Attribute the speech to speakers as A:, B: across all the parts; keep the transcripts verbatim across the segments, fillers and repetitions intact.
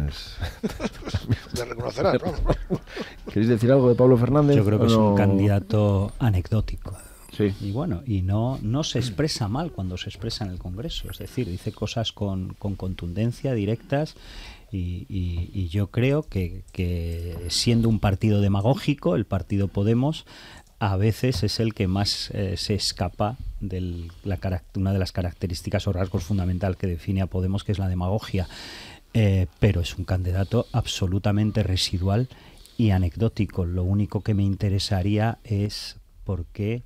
A: es...
B: Se reconocerá, ¿no?
A: ¿Queréis decir algo de Pablo Fernández?
C: Yo creo que es
A: no?
C: un candidato anecdótico.
A: Sí.
C: Y bueno, y no, no se expresa mal cuando se expresa en el Congreso. Es decir, dice cosas con, con contundencia, directas. Y, y, y yo creo que, que siendo un partido demagógico, el partido Podemos a veces es el que más eh, se escapa de una de las características o rasgos fundamental que define a Podemos, que es la demagogia. Eh, pero es un candidato absolutamente residual y anecdótico. Lo único que me interesaría es por qué,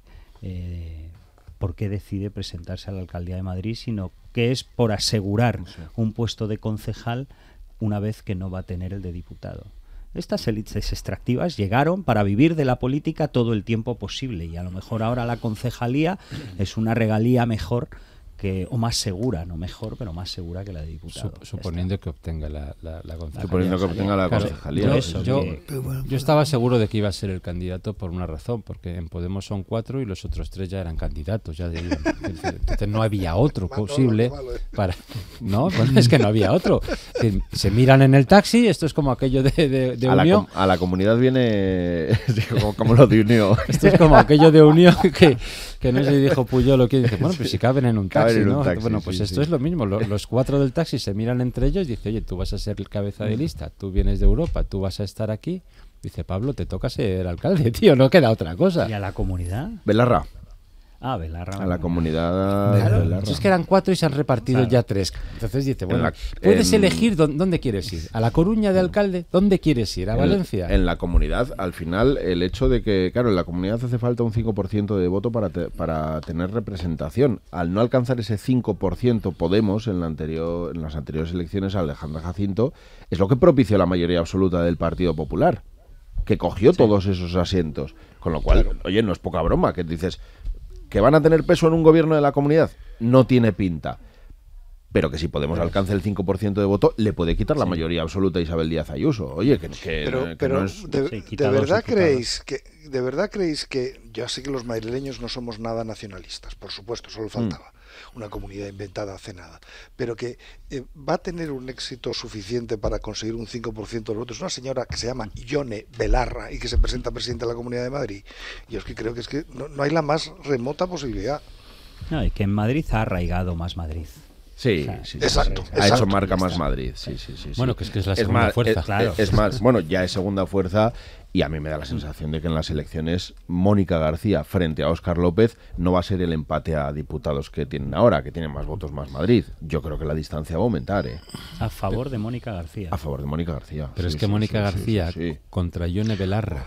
C: eh, por qué decide presentarse a la alcaldía de Madrid, sino que es por asegurar un puesto de concejal una vez que no va a tener el de diputado. Estas élites extractivas llegaron para vivir de la política todo el tiempo posible y a lo mejor ahora la concejalía es una regalía mejor que, o más segura, no mejor, pero más segura que la de diputado.
D: Sup suponiendo que obtenga la, la, la concejalía.
A: Suponiendo que obtenga la
D: claro,
A: concejalía.
D: Yo,
C: Eso,
D: yo,
C: que,
D: yo estaba seguro de que iba a ser el candidato por una razón, porque en Podemos son cuatro y los otros tres ya eran candidatos, ya de, entonces no había otro posible para... No, pues es que no había otro. Se miran en el taxi, esto es como aquello de, de, de
A: a
D: Unión.
A: La a la comunidad viene como, como lo de Unión.
D: Esto es como aquello de Unión que, que no sé si dijo Puyol o quién, dice, bueno, pues si caben en un taxi,
A: en un
D: ¿no?
A: taxi,
D: Bueno, pues
A: sí,
D: esto
A: sí.
D: es lo mismo, los, los cuatro del taxi se miran entre ellos y dice, oye, tú vas a ser el cabeza de lista, tú vienes de Europa, tú vas a estar aquí. Dice, Pablo, te toca ser alcalde, tío, no queda otra cosa.
C: ¿Y a la comunidad?
A: Belarra.
C: Ah, Belarra.
A: A la comunidad.
D: Claro,
A: Belarra.
D: si es que eran cuatro y se han repartido
C: Claro.
D: ya tres. Entonces dice, bueno,
A: la-
D: puedes
A: en-
D: elegir dónde, dónde quieres ir. ¿A La Coruña de alcalde? ¿Dónde quieres ir? ¿A
A: En-
D: Valencia?
A: En, la comunidad, al final, el hecho de que, claro, en la comunidad hace falta un cinco por ciento de voto para, te- para tener representación. Al no alcanzar ese cinco por ciento, Podemos, en, la anterior, en las anteriores elecciones, a Alejandra Jacinto, es lo que propició la mayoría absoluta del Partido Popular, que cogió sí. todos esos asientos. Con lo cual, claro. oye, no es poca broma, que dices... ¿Que van a tener peso en un gobierno de la comunidad? No tiene pinta. Pero que si Podemos alcanza el cinco por ciento de voto, le puede quitar la sí. mayoría absoluta a Isabel Díaz Ayuso. Oye, que, que,
B: pero,
A: que
B: pero
A: no es...
B: de,
C: sí,
B: de verdad creéis que de verdad creéis que ya sé que los madrileños no somos nada nacionalistas, por supuesto, solo faltaba mm. una comunidad inventada hace nada, pero que eh, va a tener un éxito suficiente para conseguir un cinco por ciento de los votos. Es una señora que se llama Ione Belarra y que se presenta presidenta de la Comunidad de Madrid. Y yo es que creo que es que no, no hay la más remota posibilidad.
C: No, y que en Madrid ha arraigado más Madrid.
A: Sí,
C: o sea,
A: sí,
B: exacto,
A: sí, sí.
B: exacto.
A: Ha hecho marca más Madrid. Sí, sí, sí, sí.
D: Bueno, que es que es la
A: es
D: segunda
A: más,
D: fuerza,
A: es,
C: claro.
A: Es más, bueno, ya es segunda fuerza y a mí me da la sensación de que en las elecciones Mónica García frente a Óscar López no va a ser el empate a diputados que tienen ahora, que tienen más votos más Madrid. Yo creo que la distancia va a aumentar, ¿eh?
C: A favor de Mónica García.
A: A favor de Mónica García.
D: Pero
A: sí,
D: es que
A: sí,
D: Mónica
A: sí,
D: García
A: sí, sí, sí.
D: contra Ione Belarra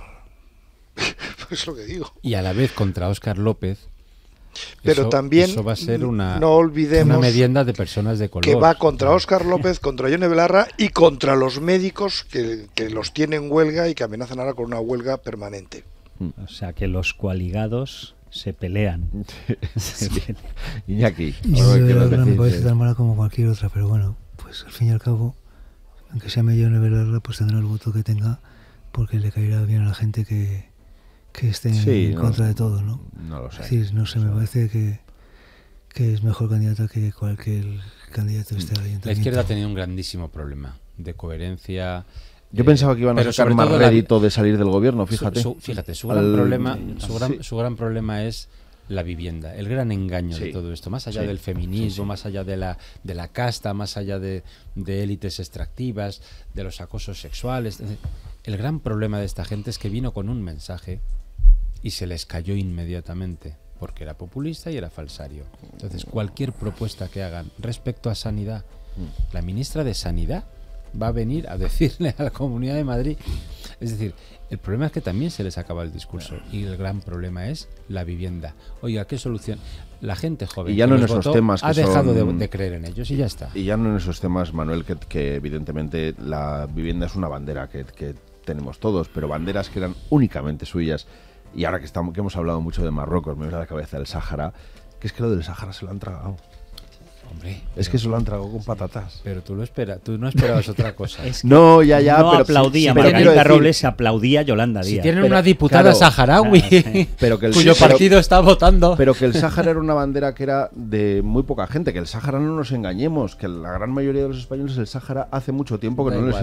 B: Es lo que digo.
D: y a la vez contra Óscar López.
B: Pero
D: eso,
B: también
D: eso va a ser una,
B: no olvidemos
D: una merienda de personas de color.
B: Que va contra Óscar López, contra Ione Belarra y contra los médicos que, que los tienen en huelga y que amenazan ahora con una huelga permanente.
C: O sea que los coaligados se pelean.
A: Sí. Iñaki,
E: Yo de verdad que no me parece tan mala como cualquier otra, pero bueno, pues al fin y al cabo, aunque sea Ione Belarra, pues tendrá el voto que tenga, porque le caerá bien a la gente que que estén
A: sí,
E: en
A: no,
E: contra de todo, ¿no?
A: No lo sé.
E: Es decir, no sé, me parece que, que es mejor candidata que cualquier candidato este al ayuntamiento.
D: La izquierda ha tenido un grandísimo problema de coherencia.
A: Yo
D: eh,
A: pensaba que iban a sacar más rédito de salir del gobierno, fíjate.
D: Su, su, fíjate, su gran,
A: Al...
D: problema, su, gran,
A: sí.
D: su gran problema es la vivienda, el gran engaño sí. de todo esto, más allá
A: sí.
D: del feminismo,
A: sí, sí.
D: más allá de la, de la casta, más allá de, de élites extractivas, de los acosos sexuales. El gran problema de esta gente es que vino con un mensaje y se les cayó inmediatamente, porque era populista y era falsario. Entonces, cualquier propuesta que hagan respecto a sanidad, la ministra de Sanidad va a venir a decirle a la Comunidad de Madrid. Es decir, el problema es que también se les acaba el discurso y el gran problema es la vivienda. Oiga, ¿qué solución? La gente joven
A: y ya
D: que
A: no en
D: los
A: esos
D: votó
A: temas que
D: ha dejado
A: son...
D: de, de creer en ellos y ya está.
A: Y ya no en esos temas, Manuel, que, que evidentemente la vivienda es una bandera que, que tenemos todos, pero banderas que eran únicamente suyas. Y ahora que, estamos, que hemos hablado mucho de Marruecos, me viene a la cabeza el Sáhara, que es que lo del Sáhara se lo han tragado.
D: Hombre,
A: es que se lo han tragado con patatas.
D: Pero tú lo esperas, tú no esperabas otra cosa.
C: Es que
A: no, ya, ya.
C: No
A: pero
C: aplaudía
A: sí,
C: Margarita
A: decir,
C: Robles, se aplaudía Yolanda Díaz.
D: Si tienen
A: pero,
D: una diputada
A: claro,
D: saharaui,
C: claro, sí.
A: pero que el,
D: cuyo
A: pero,
D: partido está votando.
A: Pero que el Sáhara era una bandera que era de muy poca gente, que el Sáhara no nos engañemos, que la gran mayoría de los españoles el Sáhara hace mucho tiempo que
D: da
A: no
D: igual.
A: les